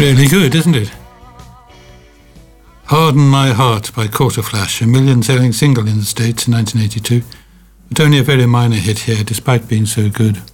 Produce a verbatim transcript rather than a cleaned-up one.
Really good, isn't it? Harden My Heart by Quarterflash, a million-selling single in the States in nineteen eighty-two, but only a very minor hit here, despite being so good.